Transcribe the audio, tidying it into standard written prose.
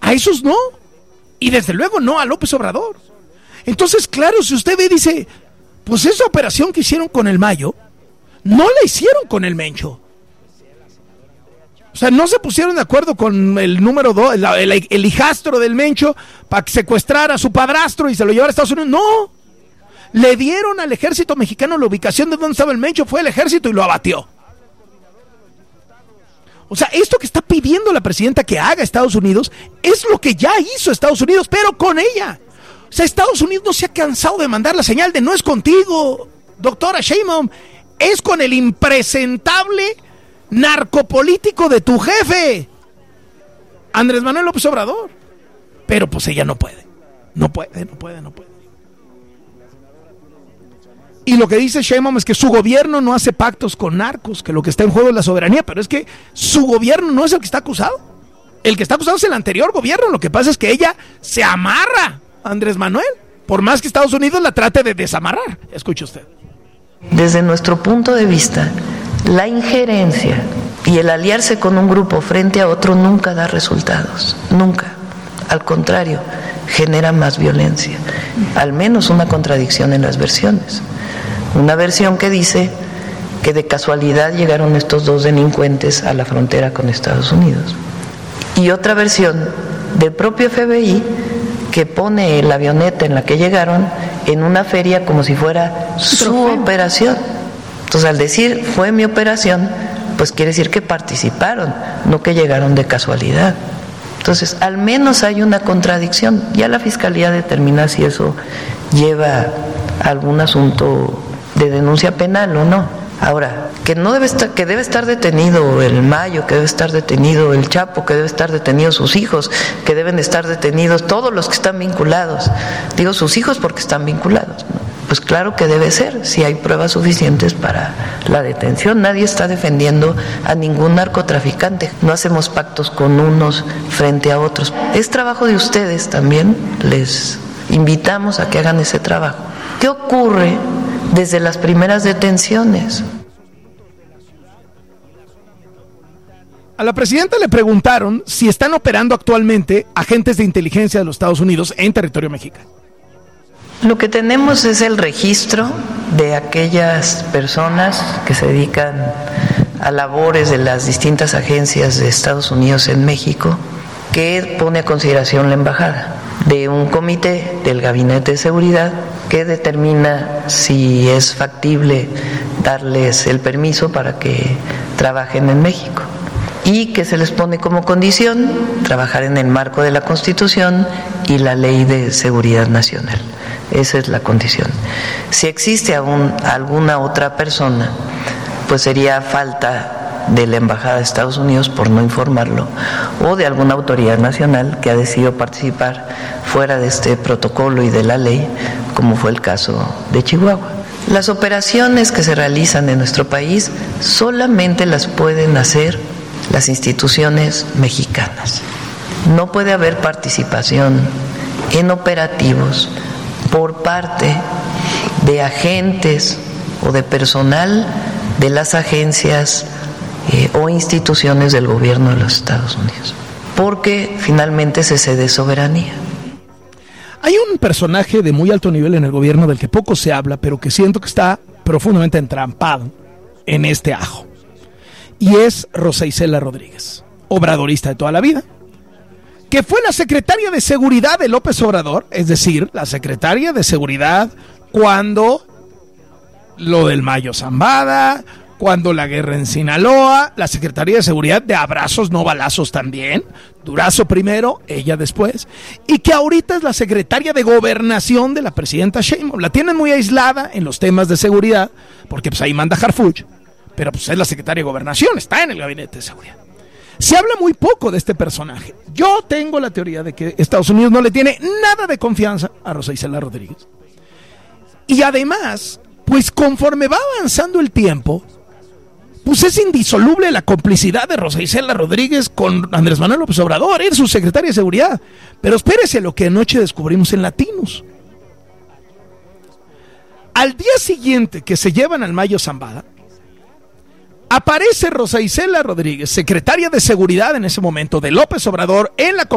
A esos no. Y desde luego no a López Obrador. Entonces, claro, si usted ve y dice, pues esa operación que hicieron con el Mayo, no la hicieron con el Mencho. O sea, no se pusieron de acuerdo con el número 2, el hijastro del Mencho, para secuestrar a su padrastro y se lo llevara a Estados Unidos. No. Le dieron al ejército mexicano la ubicación de donde estaba el Mencho, fue el ejército y lo abatió. O sea, esto que está pidiendo la presidenta que haga Estados Unidos es lo que ya hizo Estados Unidos, pero con ella. O sea, Estados Unidos no se ha cansado de mandar la señal de no es contigo, doctora Sheinbaum, es con el impresentable narcopolítico de tu jefe, Andrés Manuel López Obrador. Pero pues ella no puede. No puede. Y lo que dice Sheinbaum es que su gobierno no hace pactos con narcos, que lo que está en juego es la soberanía, pero es que su gobierno no es el que está acusado. El que está acusado es el anterior gobierno. Lo que pasa es que ella se amarra a Andrés Manuel, por más que Estados Unidos la trate de desamarrar. Escuche usted. Desde nuestro punto de vista, la injerencia y el aliarse con un grupo frente a otro nunca da resultados, nunca. Al contrario, genera más violencia, al menos una contradicción en las versiones. Una versión que dice que de casualidad llegaron estos dos delincuentes a la frontera con Estados Unidos. Y otra versión del propio FBI que pone la avioneta en la que llegaron en una feria como si fuera su operación. Entonces, al decir fue mi operación, pues quiere decir que participaron, no que llegaron de casualidad. Entonces, al menos hay una contradicción. Ya la Fiscalía determina si eso lleva a algún asunto de denuncia penal o no. Ahora, que debe estar detenido el Mayo, que debe estar detenido el Chapo, que debe estar detenidos sus hijos, que deben estar detenidos todos los que están vinculados. Digo sus hijos porque están vinculados, ¿no? Pues claro que debe ser, si hay pruebas suficientes para la detención. Nadie está defendiendo a ningún narcotraficante. No hacemos pactos con unos frente a otros. Es trabajo de ustedes también, les invitamos a que hagan ese trabajo. ¿Qué ocurre desde las primeras detenciones? A la presidenta le preguntaron si están operando actualmente agentes de inteligencia de los Estados Unidos en territorio mexicano. Lo que tenemos es el registro de aquellas personas que se dedican a labores de las distintas agencias de Estados Unidos en México, que pone a consideración la embajada, de un comité del Gabinete de Seguridad que determina si es factible darles el permiso para que trabajen en México, y que se les pone como condición trabajar en el marco de la Constitución y la Ley de Seguridad Nacional. Esa es la condición. Si existe aún alguna otra persona, pues sería falta de la Embajada de Estados Unidos por no informarlo, o de alguna autoridad nacional que ha decidido participar fuera de este protocolo y de la ley, como fue el caso de Chihuahua. Las operaciones que se realizan en nuestro país solamente las pueden hacer las instituciones mexicanas. No puede haber participación en operativos por parte de agentes o de personal de las agencias o instituciones del gobierno de los Estados Unidos, porque finalmente se cede soberanía. Hay un personaje de muy alto nivel en el gobierno del que poco se habla, pero que siento que está profundamente entrampado en este ajo, y es Rosa Isela Rodríguez, obradorista de toda la vida, que fue la secretaria de Seguridad de López Obrador, es decir, la secretaria de Seguridad cuando lo del Mayo Zambada, cuando la guerra en Sinaloa, la Secretaría de Seguridad de abrazos no balazos también, Durazo primero, ella después, y que ahorita es la secretaria de Gobernación de la presidenta Sheinbaum. La tienen muy aislada en los temas de seguridad, porque pues ahí manda Harfuch, pero pues es la secretaria de Gobernación, está en el gabinete de seguridad. Se habla muy poco de este personaje. Yo tengo la teoría de que Estados Unidos no le tiene nada de confianza a Rosa Isela Rodríguez. Y además, pues conforme va avanzando el tiempo, pues es indisoluble la complicidad de Rosa Isela Rodríguez con Andrés Manuel López Obrador, es su secretaria de Seguridad. Pero espérese lo que anoche descubrimos en Latinos. Al día siguiente que se llevan al Mayo Zambada, aparece Rosa Isela Rodríguez, secretaria de Seguridad en ese momento de López Obrador, en la